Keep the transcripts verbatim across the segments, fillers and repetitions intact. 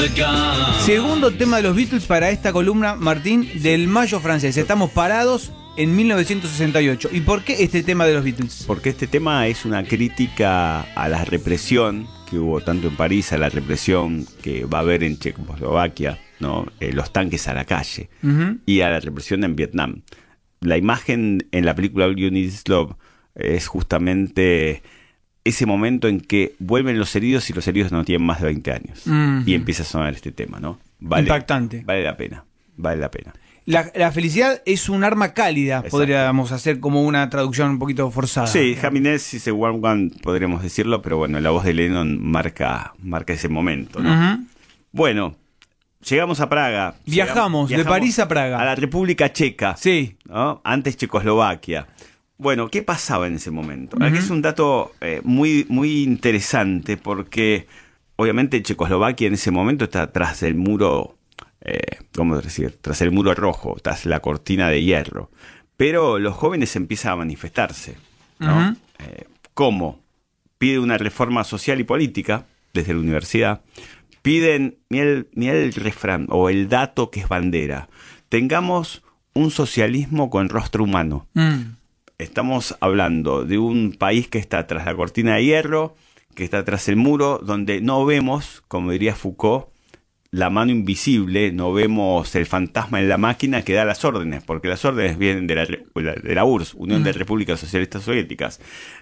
Segundo tema de los Beatles para esta columna, Martín, del Mayo francés. Estamos parados en mil novecientos sesenta y ocho. ¿Y por qué este tema de los Beatles? Porque este tema es una crítica a la represión que hubo tanto en París, a la represión que va a haber en Checoslovaquia, ¿no? Eh, los tanques a la calle, uh-huh. y a la represión en Vietnam. La imagen en la película All You Need Is Love es justamente ese momento en que vuelven los heridos y los heridos no tienen más de veinte años. Uh-huh. Y empieza a sonar este tema, ¿no? Vale, impactante. Vale la pena, vale la pena. La, la felicidad es un arma cálida. Exacto. Podríamos hacer como una traducción un poquito forzada. Sí, Happiness is a warm gun, podríamos decirlo, pero bueno, la voz de Lennon marca, marca ese momento, ¿no? Uh-huh. Bueno, llegamos a Praga. Viajamos, llegamos, de viajamos París a Praga. A la República Checa. Sí. ¿No? Antes Checoslovaquia. Bueno, ¿qué pasaba en ese momento? Uh-huh. Aquí es un dato eh, muy, muy interesante porque obviamente Checoslovaquia en ese momento está tras del muro, eh, ¿cómo decir? Tras el muro rojo, tras la cortina de hierro. Pero los jóvenes empiezan a manifestarse, ¿no? Uh-huh. Eh, ¿Cómo? Pide una reforma social y política desde la universidad. Piden, mira el, mira el refrán o el dato que es bandera. Tengamos un socialismo con rostro humano. Mm. Estamos hablando de un país que está tras la cortina de hierro, que está tras el muro, donde no vemos, como diría Foucault, la mano invisible, no vemos el fantasma en la máquina que da las órdenes, porque las órdenes vienen de la, de la U R S S, Unión mm. de Repúblicas Socialistas Soviéticas.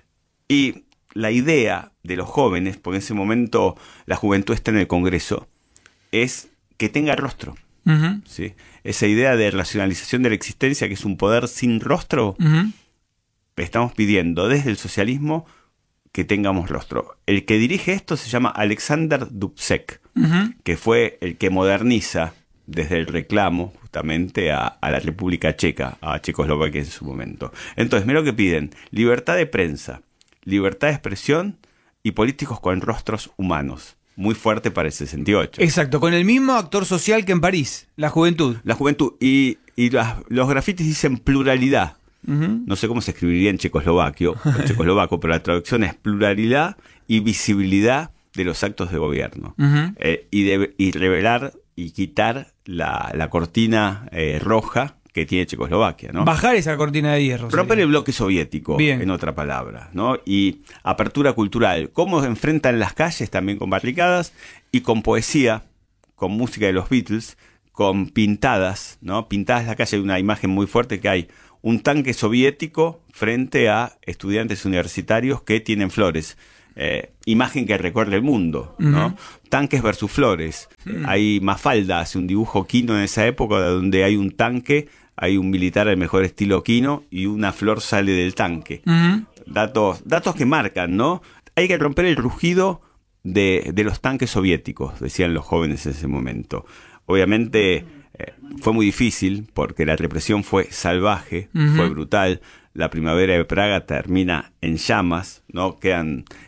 Y la idea de los jóvenes, porque en ese momento la juventud está en el Congreso, es que tenga rostro. Uh-huh. ¿Sí? Esa idea de racionalización de la existencia, que es un poder sin rostro, uh-huh. estamos pidiendo desde el socialismo que tengamos rostro. El que dirige esto se llama Alexander Dubček, uh-huh. que fue el que moderniza desde el reclamo justamente a, a la República Checa, a Checoslovaquia en su momento. Entonces, mira lo que piden: libertad de prensa, libertad de expresión y políticos con rostros humanos. Muy fuerte para el sesenta y ocho. Exacto, con el mismo actor social que en París, la juventud. La juventud. Y, y las, los grafitis dicen pluralidad. Uh-huh. No sé cómo se escribiría en checoslovaquio, en checoslovaco, pero la traducción es pluralidad y visibilidad de los actos de gobierno. Uh-huh. Eh, y, de, y revelar y quitar la, la cortina eh, roja que tiene Checoslovaquia, ¿no? Bajar esa cortina de hierro. Romper sería el bloque soviético, bien. En otra palabra, ¿no? Y apertura cultural. Cómo se enfrentan las calles, también con barricadas, y con poesía, con música de los Beatles, con pintadas, ¿no? Pintadas la calle, hay una imagen muy fuerte que hay un tanque soviético frente a estudiantes universitarios que tienen flores. Eh, imagen que recorre el mundo, ¿no? Uh-huh. Tanques versus flores. Uh-huh. Hay Mafalda, hace un dibujo Quino en esa época donde hay un tanque, hay un militar al mejor estilo Quino y una flor sale del tanque. Uh-huh. Datos, datos que marcan, ¿no? Hay que romper el rugido de, de los tanques soviéticos, decían los jóvenes en ese momento. Obviamente eh, fue muy difícil porque la represión fue salvaje, uh-huh. fue brutal. La primavera de Praga termina en llamas, ¿no? Quedan